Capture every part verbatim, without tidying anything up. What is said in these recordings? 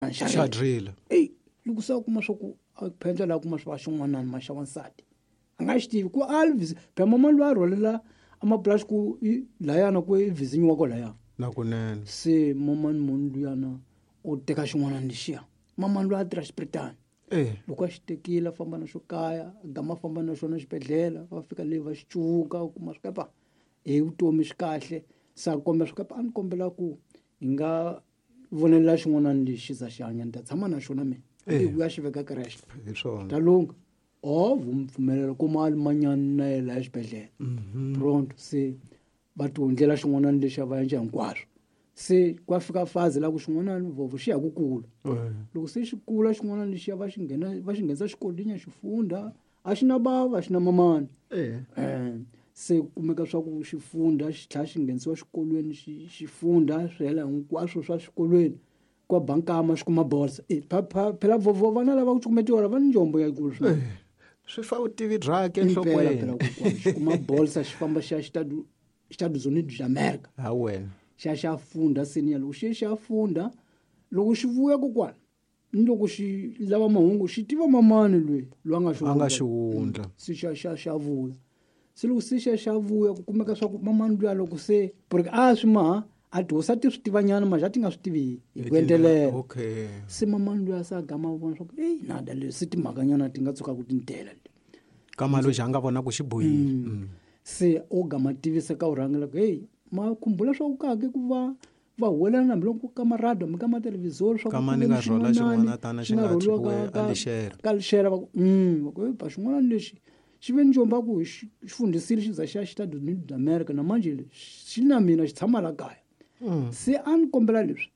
xa drill eyi loko se a kuma swa ku a phendla la kuma swa xin'wanani maxa wansati a nga xi tivi ku alvis phela mama loyi a rhwalela amapulaxi ku layana ku i vizinyi wa ko laya nakunene se mamani munhu luyana u teka xin'wanani lexiya mamani loyi a tirha xipritani eh loko a xi tekile a famba na xo kaya gama a famba na xona xibedhlele va fika leyi va xi cuka u kuma swikepa hi vutomi swi kahle se a kombela swikepa a ni kombela ku hi nga vonelela xin'wanani lexi za xi hanya ni ta tshama na xona mina ivi ya xi veka kreste hi swona ta lunga o vupfumelela ku mali manyana na yela exibedhlele pronto se va tiondlela xin'wanani lexi a va endla hinkwaswo se kwa fika fazi la ku xin'wanani vovo xi ya ku kula loko se xi kula xin'wanani lexi va xi nghena va xi nghenisa xikolweni xi funda a xi na bava xi na mamani eh eh se kumeka swa ku xi funda xi tlha xi nghenisiwa xikolweni xi xi funda swi hela hinkwaswo swa xikolweni kwa bankama xi kuma bolsa eh phela vovo vana lava ku cukumetiwa va ni njombo ya ikulu swinene swi fa u tivi drake phela enhlokweni phela ku xi kuma bolsa xi famba xi ya xitadu Estados Unidos da America ha wena xa xa funda senior loko xi xa funda loko xi vuya kokwana ni loko xi lava mahungu xi tiva mamani loyi loyi a nga xi a nga xi wundla se xa xa xa vuya se loko se xa xa vuya ku kumeka swa ku mamani loyi loko se porque a swi maha a dosa ti swi tivanyana maja ti nga swi tivi hi ku endelela okay se mamani loyi a sa gama vona swa ku ei nada leswi timhakanyana ti nga tsuka ku tintela kama loyi a nga vona ku xi bohile se o gama tivisa ka urhangela ku hey ma khumbula swa ku kake ku va va huwelela na biloko ka marado mi ka matelevisori swa kama ni nga rhola xin'wana tana xi nga tshukiwe a lixera ka lixera va ku mm ku ba xin'wana lexi xi ve njomba ku xi fundisile xi za xi ya Estados Unidos da America na manje xi na mina xi tshama la kaya se a ni kombela leswi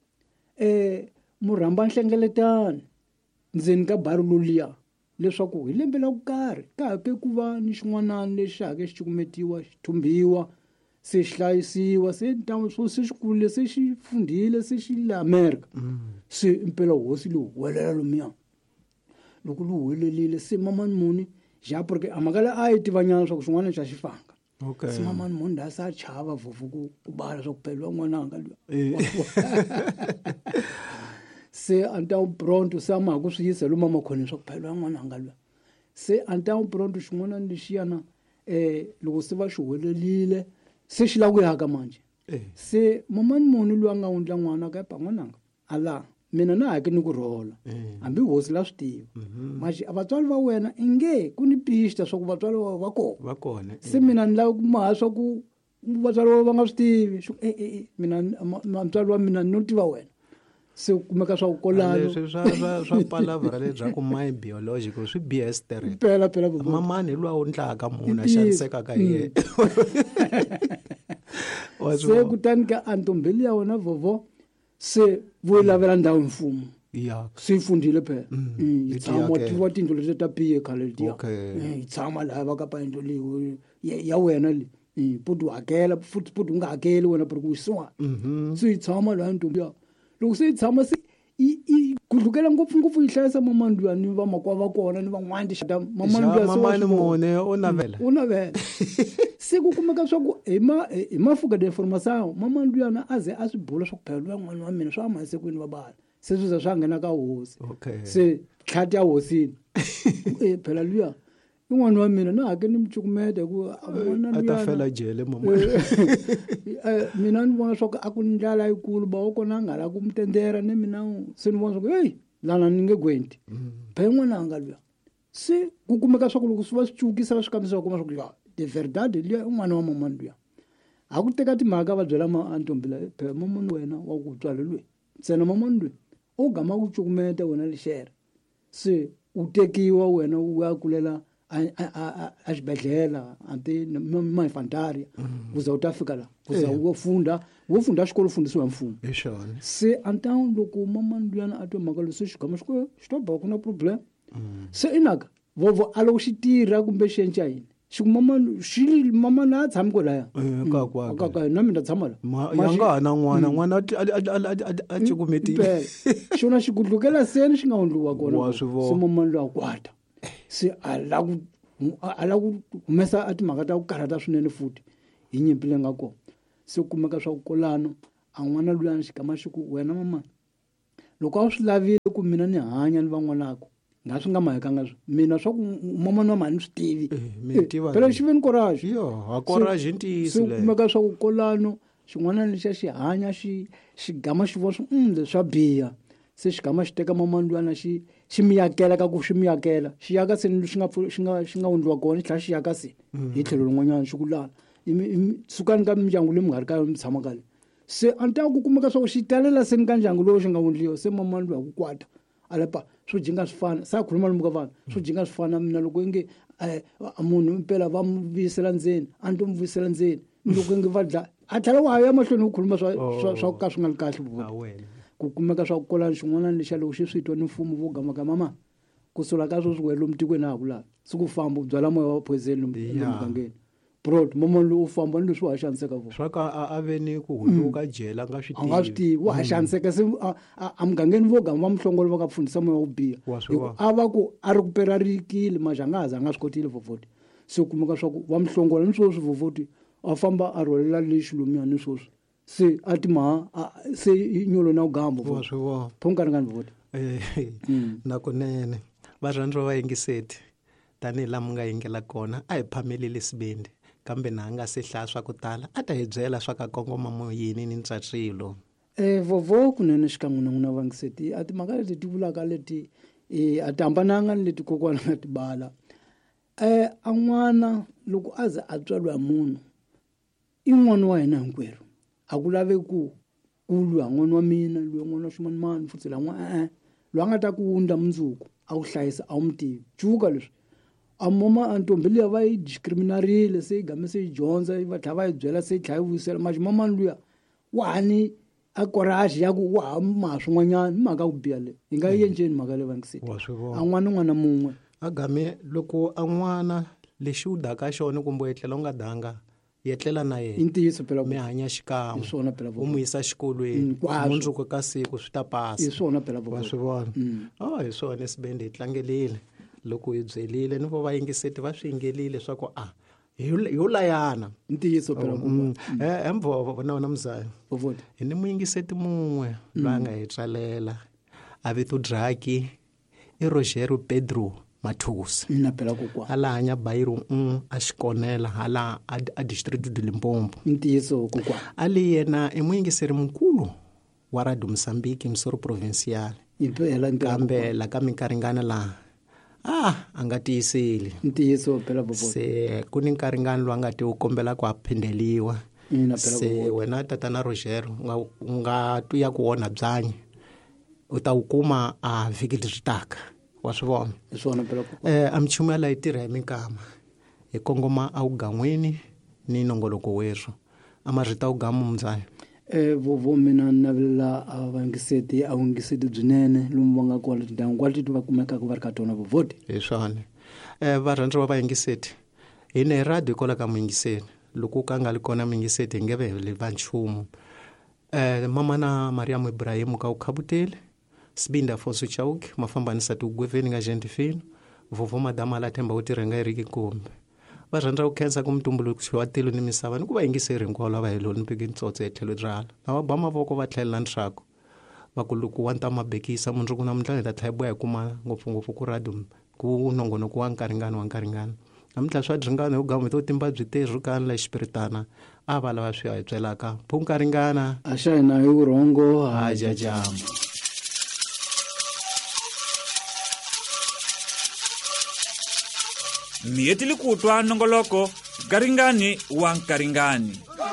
eh murhamba nhlengeletano ndzeni ka barilo liya leswaku hi lembe la ku karhi ka hake ku va ni xin'wanani lexi hake xi cukumetiwa xi thumbiwa se xi hlayisiwa se ntamu swo se xikulile se xi fundile se xi le America se impela hosi lo huwelela lomiya loko lu huwelelile se mamani muni ja porque amakala a yi tivanyana swa ku xin'wana xa xifanga okay se mamani muni da sa chava vovu ku ku bala swa ku pheliwa n'wananga loyi se antawu pronto se ama ku swi yisa lo mama khone swa ku pheliwa n'wananga loyi se antawu pronto xin'wana lexiyana eh loko se va xi huwelelile se xi la ku yaka manje se mamani muni loyi a nga wundla n'wana ka pa n'wananga ala mina na hake ni ku rhola hambi hosi la swi tiva manje vatswari va wena inge ku ni pista swa ku vatswari va va kona va kona se mina ni lava ku maha swa ku vatswari va nga swi tivi eh eh mina vatswari wa mina no tiva wena se kumeka swa ku kolano leswi swa swa swa palavra le bya ku my biological swi B S three phela phela mamani loyi a wundlaka munhu a xanisekaka hi yena se kutani ka antombeli ya wena vovo se vuyi lavela ndhawu mfumo ya se yi fundile phela yi tshama tiva tindlu leti ta piye khale letiya yi tshama laha va ka pa yindlu leyi ya wena le puti u hakela futhi puti u nga hakeli wena puri ku wisiwana se yi tshama laha ntombi ya loko se yi tshama se yi gudlukela ngopfungopfu yi hlayisa mamani luya ni vamakwava va kona ni van'wana tixata mamani luya mamani mune u navela u navela se ku kumeka swa ku hi ma hi mafuka de informação mamani luyana a ze a swi bula swa ku phela luya n'wana wa mina swa amahisekwini va bala se swi za swa nghena ka hosi se tlhati ya hosini e phela luya i n'wana wa mina na hake ni mucukumeta ku a ta fela jele mama mina ni vona swa ku a ku ndlala yikulu ba wa kona a nga la ku mutendera ni mina se ni vona swa ku hey lana ni nge gwenti phela n'wananga luya se ku kumeka swa ku loko swi va swi cukisa va swi kambisa va kuma swa ku ya de verdade luya i n'wana wa mamani luya a ku teka timhaka va byela ma antombila phela mamani wena wa ku tswala loyi ntsena mamani loyi u gama ku cukumeta wena lixera se u tekiwa wena u ya kulela a xibedhlele anti mainfantaria uza u ta fika la uza wo funda wo funda xikolo fundisiwa mfumo se antawu loko mamani luyana a twa mhaka leswi xi gama xiko xi to ba ku na problem se inaka vovo a loko xi tirha kumbe xi enca yini xi mamani xi mamani a tshami ko laya ka na mina tshama la ya nga ha na n'wana n'wana a cukumetile xona xi gudlukela seni xi nga wundliwa kona se mamani loyi a kwata se a la ku a la ku humesa a timhaka ta ku karhata swinene futhi hi nyimpi leyi nga kona se kumeka swa ku kolano a n'wana luyana xigama xi ku wena mama loko a swi lavile ku mina ni hanya ni van'wanako nga swi nga mahekanga swi mina swa ku mamani wa mani swi tivi phela xi veni courage yo a courage ntiyisi le kumeka swa ku kolano xin'wana lexi xi hanya xi xigama xi vona swi um leswa biha se xigama xi teka mamani lwana xi xi miyakela ka ku xi miyakela xi yaka se xi nga xi nga xi nga undliwa kona xi tlhela xi yaka se hi tlhelo rin'wanyana xi ku lala sukani ka mindyangu leyi mi nga ri ka yona mi tshama ka le se a ni ta ku kumeka swa ku xi talela se ni ka ndyangu lowu xi nga undliwa se mamani luya ku kwata alapa swo jinga swi fana sa khuluma lomu ka vana swo jinga swi fana mina loko nge munhu impela va mu vuyisela ndzeni a ni to mu vuyisela ndzeni loko nge va dla a tlhela wa ya mahlweni u khuluma swa swa ka swi nga ri kahle vuvoti ku kumeka swa ku kolana xin'wana lexi loko xi swi twa ni mfumo vo gama ka mama ku sula ka swo swi wela lomu tikweni a ha kulala siku famba u byala moya wa poison lomu mugangeni bro mama lo u famba ni leswi wa xaniseka vo swa ka a ve ni ku hunduka jela nga swi tivi nga swi tivi wa xaniseka se a mugangeni vo gama va mhlongolo va ka pfundisa moya wo biha a va ku a ri ku perarikile maja nga za nga swi kotile vovoti se kumeka swa ku va mhlongola ni swo swi vovoti a famba a rholela lexi lomiya ni swo swi se a timaha se nyolo na ugambo wa swi vona phonka ringani vovoti eh nakunene va rhandza va yingiseti tanihi laha mu nga yingela kona a hi phamelile sibindi kambe na nga se hlaya swa ku tala a ta hi byela swa ka kongoma mo yini ni ntswatswilo eh vovo kunene xikan'we na n'wina vangiseti a timhaka leti ti vulaka leti eh a ti hambananga leti kokwana nga ti bala eh a n'wana loko a za a tswariwa hi munhu i n'wana wa hina hinkwerhu a ku lave ku kulwa n'wana wa mina loyi n'wana wa ximanimani futhi la n'wana eh loyi a nga ta ku wundla mundzuku a wu hlayisa a wu mu tivi cuka leswi a mama a ntombi liya va yi discriminarile se yi game se yi dyondza va tlhela va yi byela se yi tlhela yi vuyisela maji mamani luya wa ha ni a courage ya ku wa ha maha swin'wanyana hi mhaka ku biha leyi hi nga yi endleni mhaka leyi vangiseti a n'wana n'wana mun'we a game loko a n'wana lexi u daka xona kumbe u etlela u nga danga yi etlela na yena i ntiyiso phela mi hanya xikan'we hi swona phela u n'wi yisa xikolweni mundzuku ka siku swi ta pasa hi swona phela wa swi vona a hi swona sibende hi tlangelile loko hi byelile ni vo vayingiseti va swi yingelile leswaku a hi layana ntiyiso phela eh emvo na wona mzaya vovoti hi ni muyingiseti mun'we loyi a nga hi tswalela a vito Draki i Roger Pedro Mathusi ina phela kokwa hala hanya Bayiru um a xikonela hala a district de Limpopo ntiyiso kokwa ali yena i muyingiseri mkulu wa Radio Mozambique Msoro Provincial impela kambe la ka minkaringana la ah anga tiyiseli ntiyiso phela vovoti se ku ni nkaringana lo anga ti u kombela ku aphendeliwa ina phela se wena tatana Roger nga nga tu ya ku wona byanyi u ta ukuma a vhiki litaka wa swi vona swona phela eh amchumela yi tirha hi minkama hi kongoma a ugan'wini ni nongoloko werhu amarita ugamu muzaya eh vovo mina navela avangiseti avangiseti byinene lomu va nga kona tindhawu kwati va kumeka ku va ri ka tona vovoti hi swona eh va rhandza va vayingiseti hi ne radio kola ka muyingiseti loko ka nga li kona muyingiseti hi nge ve le va nchumu eh mama na Mariam Ibrahim ka ukhabutele Sibinda Fosu Chauki mafambanisa tu gweveni nga gente fino vovo madama la themba uti renga iriki kumbe va rhandza ku khensa ku mutumbuluxi wa tilo ni misava ni ku va yingiseri hinkwavo lava hi loni mpiki ntsotso etlhelo drala lava ba mavoko va tlhelela ntshaku va ku loko wa ntama bekisa mundzuku na mundla ta tlhaiboya hi kuma ngopfungopfu ku radio ku nongonoko wa nkaringano wa nkaringano namtla swa dringana hi ugamu to timba byi terhu kana la xipiritana a va lava swi hi byelaka phunkaringana a xa hina hi urhongo ha jajama mi hetile ku twa nongoloko garingani wa nkaringani.